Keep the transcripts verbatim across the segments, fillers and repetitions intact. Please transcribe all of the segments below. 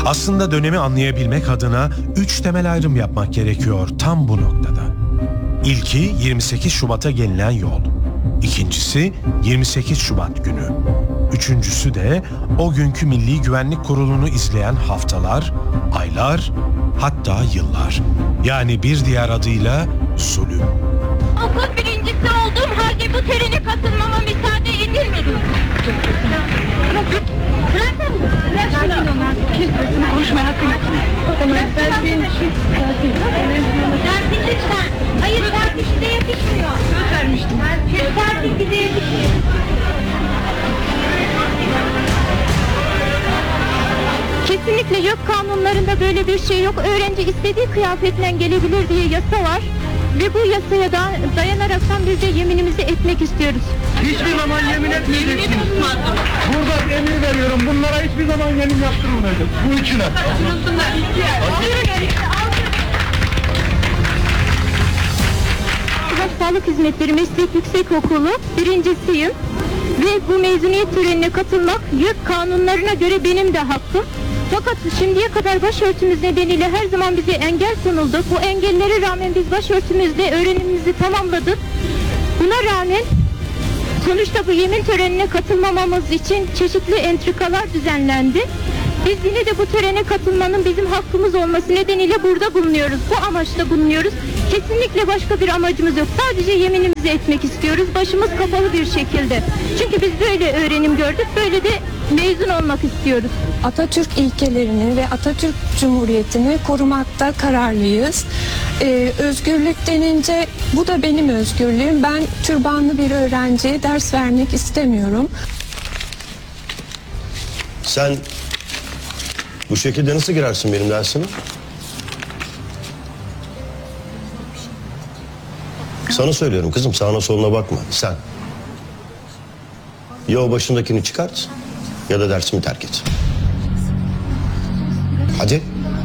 Aslında dönemi anlayabilmek adına üç temel ayrım yapmak gerekiyor tam bu noktada. İlki yirmi sekiz Şubat'a gelinen yol. İkincisi yirmi sekiz Şubat günü. Üçüncüsü de o günkü Milli Güvenlik Kurulu'nu izleyen haftalar, aylar, hatta yıllar. Yani bir diğer adıyla zulüm. Okul birincisi olduğum halde bu törene katılmama müsaade edilmedi. Bırakın mı? Bırakın onu. Konuşmaya hakkı yok. Dersin lütfen. Hayır, dersin size yakışmıyor. Söz vermiştim. Dersin size yakışmıyor. Kesinlikle yok, kanunlarında böyle bir şey yok. Öğrenci istediği kıyafetle gelebilir diye yasa var. Ve bu yasaya da dayanaraktan biz de yeminimizi etmek istiyoruz. Hiçbir zaman yemin etmeyeceksiniz. Burada emir veriyorum. Bunlara hiçbir zaman yemin yaptırılmayacak. Bu üçüne. Sivas Sağlık Hizmetleri Meslek Yüksekokulu birincisiyim. Ve bu mezuniyet törenine katılmak YÖK kanunlarına göre benim de hakkım. Fakat şimdiye kadar başörtümüz nedeniyle her zaman bize engel konuldu. Bu engellere rağmen biz başörtümüzle öğrenimimizi tamamladık. Buna rağmen sonuçta bu yemin törenine katılmamamız için çeşitli entrikalar düzenlendi. Biz yine de bu törene katılmanın bizim hakkımız olması nedeniyle burada bulunuyoruz. Bu amaçla bulunuyoruz. Kesinlikle başka bir amacımız yok. Sadece yeminimizi etmek istiyoruz. Başımız kapalı bir şekilde. Çünkü biz böyle öğrenim gördük. Böyle de mezun olmak istiyoruz. Atatürk ilkelerini ve Atatürk Cumhuriyeti'ni korumakta kararlıyız. Ee, özgürlük denince bu da benim özgürlüğüm. Ben türbanlı bir öğrenciye ders vermek istemiyorum. Sen bu şekilde nasıl girersin benim dersime? Sana söylüyorum kızım, sağına soluna bakma sen. Ya o başındakini çıkart ya da dersimi terk et. Hadi.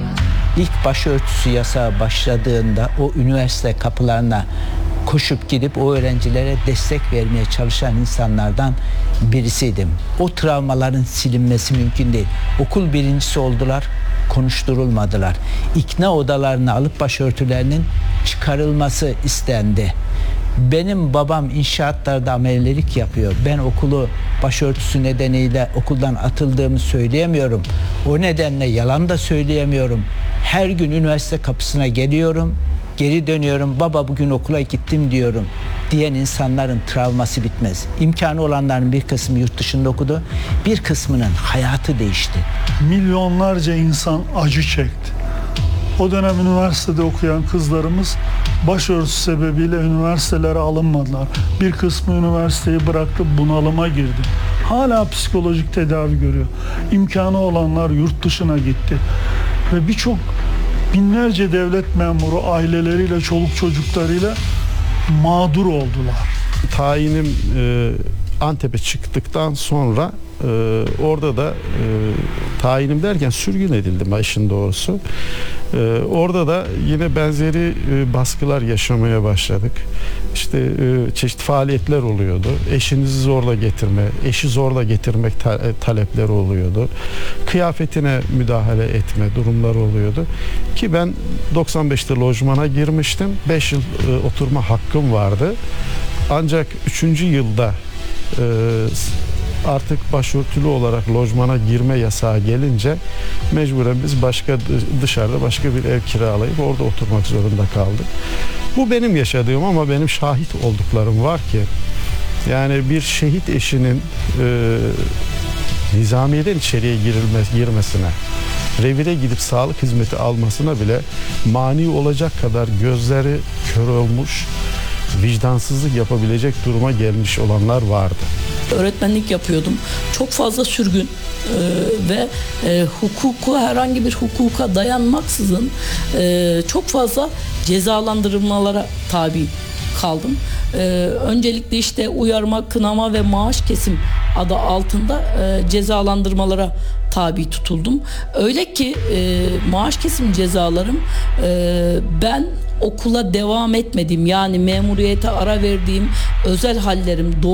İlk başörtüsü yasağı başladığında o üniversite kapılarına koşup gidip o öğrencilere destek vermeye çalışan insanlardan birisiydim. O travmaların silinmesi mümkün değil. Okul birincisi oldular, konuşturulmadılar. İkna odalarına alıp başörtülerinin çıkarılması istendi. Benim babam inşaatlarda amelelik yapıyor. Ben okulu başörtüsü nedeniyle okuldan atıldığımı söyleyemiyorum. O nedenle yalan da söyleyemiyorum. Her gün üniversite kapısına geliyorum, geri dönüyorum. Baba bugün okula gittim diyorum diyen insanların travması bitmez. İmkanı olanların bir kısmı yurt dışında okudu. Bir kısmının hayatı değişti. Milyonlarca insan acı çekti. O dönem üniversitede okuyan kızlarımız başörtüsü sebebiyle üniversitelere alınmadılar. Bir kısmı üniversiteyi bıraktı, bunalıma girdi. Hala psikolojik tedavi görüyor. İmkanı olanlar yurt dışına gitti. Ve birçok binlerce devlet memuru aileleriyle, çoluk çocuklarıyla mağdur oldular. Tayinim e, Antep'e çıktıktan sonra e, orada da e, tayinim derken sürgün edildim işin doğrusu. E, orada da yine benzeri e, baskılar yaşamaya başladık. İşte e, çeşitli faaliyetler oluyordu. Eşinizi zorla getirme, eşi zorla getirmek ta, e, talepleri oluyordu. Kıyafetine müdahale etme durumları oluyordu. Ki ben doksan beşte lojmana girmiştim. beş yıl e, oturma hakkım vardı. Ancak üçüncü yılda e, artık başörtülü olarak lojmana girme yasağı gelince mecburen biz başka dışarıda başka bir ev kiralayıp orada oturmak zorunda kaldık. Bu benim yaşadığım ama benim şahit olduklarım var ki yani bir şehit eşinin e, nizamiyeden içeriye girilmez, girmesine, revire gidip sağlık hizmeti almasına bile mani olacak kadar gözleri kör olmuş, vicdansızlık yapabilecek duruma gelmiş olanlar vardı. Öğretmenlik yapıyordum. Çok fazla sürgün e, ve e, hukuku herhangi bir hukuka dayanmaksızın e, çok fazla cezalandırılmalara tabi kaldım. E, öncelikle işte uyarma, kınama ve maaş kesim adı altında e, cezalandırmalara tabi tutuldum. Öyle ki e, maaş kesim cezalarım e, ben okula devam etmediğim yani memuriyete ara verdiğim özel hallerim, doğum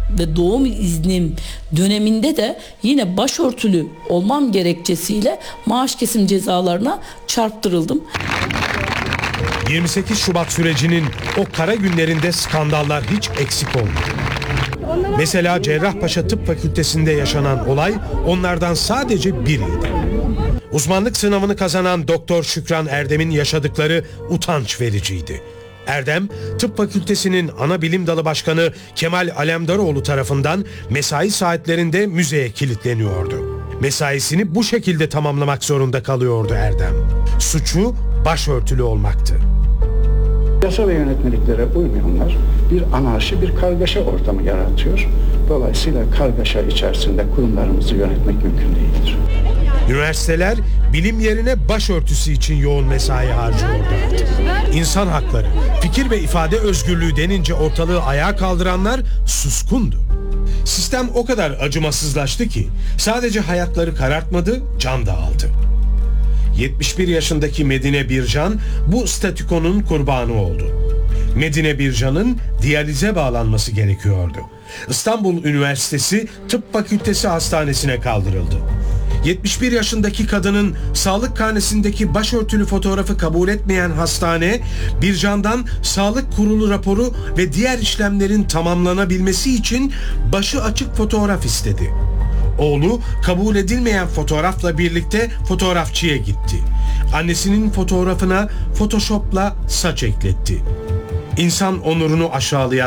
ve doğum iznim döneminde de yine başörtülü olmam gerekçesiyle maaş kesim cezalarına çarptırıldım. yirmi sekiz Şubat sürecinin o kara günlerinde skandallar hiç eksik olmadı. Mesela Cerrahpaşa Tıp Fakültesi'nde yaşanan olay onlardan sadece biriydi. Uzmanlık sınavını kazanan Doktor Şükran Erdem'in yaşadıkları utanç vericiydi. Erdem, Tıp Fakültesi'nin ana bilim dalı başkanı Kemal Alemdaroğlu tarafından mesai saatlerinde müzeye kilitleniyordu. Mesaisini bu şekilde tamamlamak zorunda kalıyordu Erdem. Suçu başörtülü olmaktı. Yasa ve yönetmeliklere uymayanlar bir anarşi, bir kargaşa ortamı yaratıyor. Dolayısıyla kargaşa içerisinde kurumlarımızı yönetmek mümkün değildir. Üniversiteler bilim yerine başörtüsü için yoğun mesai harcıyordu artık. İnsan hakları, fikir ve ifade özgürlüğü denince ortalığı ayağa kaldıranlar suskundu. Sistem o kadar acımasızlaştı ki sadece hayatları karartmadı, can da aldı. yetmiş bir yaşındaki Medine Bircan bu statükonun kurbanı oldu. Medine Bircan'ın diyalize bağlanması gerekiyordu. İstanbul Üniversitesi Tıp Fakültesi Hastanesi'ne kaldırıldı. yetmiş bir yaşındaki kadının sağlık karnesindeki başörtülü fotoğrafı kabul etmeyen hastane, Bircan'dan sağlık kurulu raporu ve diğer işlemlerin tamamlanabilmesi için başı açık fotoğraf istedi. Oğlu kabul edilmeyen fotoğrafla birlikte fotoğrafçıya gitti. Annesinin fotoğrafına Photoshop'la saç ekletti. İnsan onurunu aşağılayan